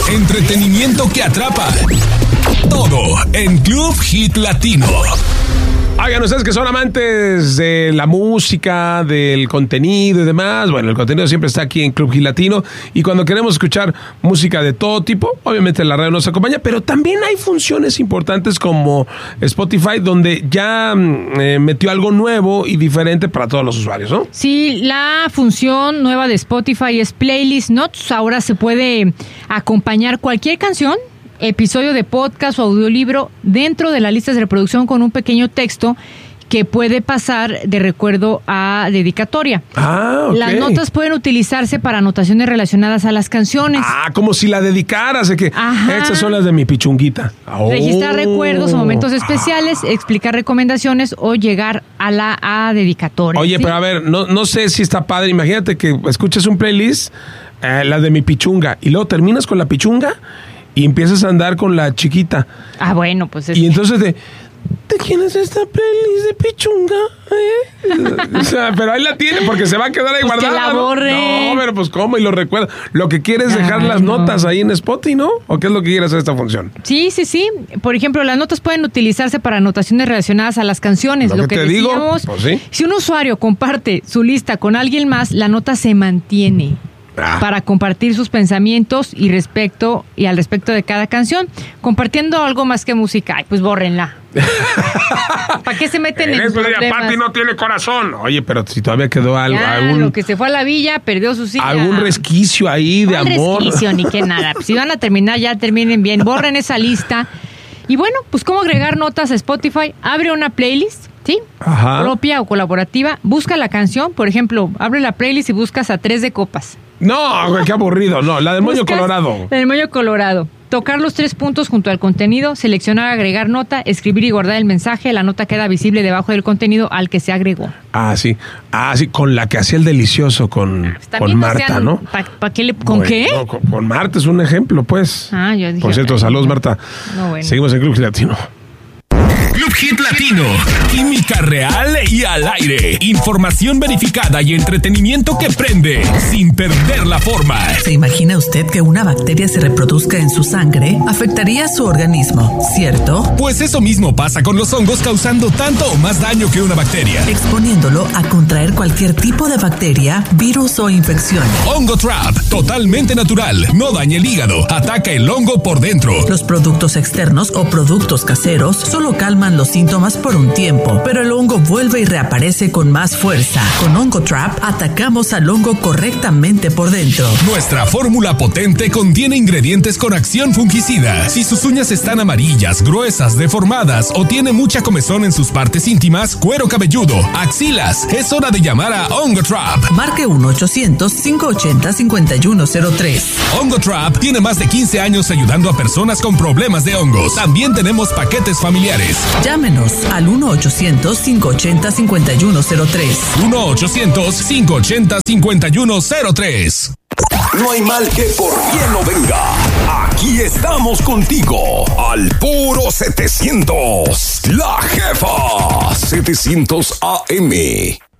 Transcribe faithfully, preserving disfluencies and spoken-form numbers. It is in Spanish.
Entretenimiento que atrapa. Todo en Club Hit Latino. Oigan, ustedes que son amantes de la música, del contenido y demás, bueno, el contenido siempre está aquí en Club Hit Latino, y cuando queremos escuchar música de todo tipo, obviamente la radio nos acompaña, pero también hay funciones importantes como Spotify, donde ya eh, metió algo nuevo y diferente para todos los usuarios, ¿no? Sí, la función nueva de Spotify es Playlist Notes. Ahora se puede acompañar cualquier canción, episodio de podcast o audiolibro dentro de las listas de reproducción con un pequeño texto que puede pasar de recuerdo a dedicatoria. Ah, ok. Las notas pueden utilizarse para anotaciones relacionadas a las canciones. Ah, como si la dedicaras, de que Ajá. estas son las de mi pichunguita. Oh. Registrar recuerdos o momentos especiales, ah. explicar recomendaciones o llegar a la a dedicatoria. Oye, ¿sí? pero a ver, no, no sé si está padre. Imagínate que escuches un playlist, eh, la de mi pichunga, y luego terminas con la pichunga y empiezas a andar con la chiquita. Ah, bueno, pues es... Y entonces de... ¿De quién es esta playlist de pichunga? ¿Eh? O sea, pero ahí la tiene porque se va a quedar ahí pues guardada. Que la borre. No, pero pues cómo, y lo recuerda. Lo que quiere es dejar Ay, las no. notas ahí en Spotify, ¿no? ¿O qué es lo que quiere hacer esta función? Sí, sí, sí. Por ejemplo, las notas pueden utilizarse para anotaciones relacionadas a las canciones. Lo, lo que, que te decíamos, digo, pues sí. Si un usuario comparte su lista con alguien más, la nota se mantiene. Ah. Para compartir sus pensamientos y respecto y al respecto de cada canción, compartiendo algo más que música. Ay, pues bórrenla. ¿Para qué se meten en Eso problemas? de Pati no tiene corazón. Oye, pero si todavía quedó algo, Ya, algún, lo que se fue a la villa perdió su silla. algún resquicio ahí de ¿Cuál amor. resquicio ni que nada. Pues si van a terminar, ya terminen bien. Borren esa lista. Y bueno, pues cómo agregar notas a Spotify. Abre una playlist, ¿sí? Ajá. Propia o colaborativa. Busca la canción. Por ejemplo, abre la playlist y buscas a Tres de Copas. No, güey, qué aburrido. No, la del moño Buscas colorado. La del moño colorado. Tocar los tres puntos junto al contenido, seleccionar, agregar nota, escribir y guardar el mensaje. La nota queda visible debajo del contenido al que se agregó. Ah, sí. Ah, sí, con la que hacía el delicioso con, con Marta, sean, ¿no? ¿pa, pa qué le, ¿Con Bueno, qué? no, con, con Marta es un ejemplo, pues. Ah, yo dije... Por cierto, ay, saludos, no. Marta. No, bueno. Seguimos en Club Latino. Club Hit Latino. Química real y al aire. Información verificada y entretenimiento que prende sin perder la forma. ¿Se imagina usted que una bacteria se reproduzca en su sangre? Afectaría su organismo, ¿cierto? Pues eso mismo pasa con los hongos, causando tanto o más daño que una bacteria. Exponiéndolo a contraer cualquier tipo de bacteria, virus o infección. Hongo Trap, totalmente natural. No daña el hígado. Ataca el hongo por dentro. Los productos externos o productos caseros solo calman los síntomas por un tiempo, pero el hongo vuelve y reaparece con más fuerza. Con Hongo Trap atacamos al hongo correctamente por dentro. Nuestra fórmula potente contiene ingredientes con acción fungicida. Si sus uñas están amarillas, gruesas, deformadas o tiene mucha comezón en sus partes íntimas, cuero cabelludo, axilas, es hora de llamar a Hongo Trap. Marque uno ochocientos, cinco ochenta, cincuenta y uno cero tres. Hongo Trap tiene más de quince años ayudando a personas con problemas de hongos. También tenemos paquetes familiares. Llámenos al uno ochocientos, cinco ochenta, cincuenta y uno cero tres. uno ochocientos, cinco ochenta, cincuenta y uno cero tres. No hay mal que por bien no venga. Aquí estamos contigo. Al puro setecientos. La jefa. setecientos A M.